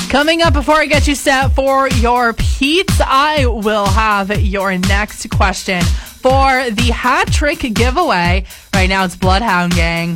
Coming up, before I get you set for your Pete's, I will have your next question for the hat trick giveaway. Right now, it's Bloodhound Gang.